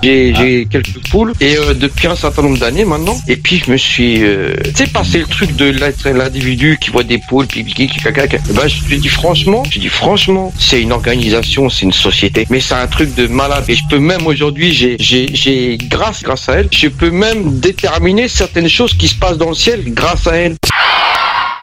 J'ai quelques poules et depuis un certain nombre d'années maintenant. Et puis je me suis, tu sais, passé le truc de l'individu qui voit des poules, pipi, caca. Ben je te dis franchement, c'est une organisation, c'est une société. Mais c'est un truc de malade. Et je peux même aujourd'hui, j'ai grâce à elle, je peux même déterminer certaines choses qui se passent dans le ciel grâce à elle.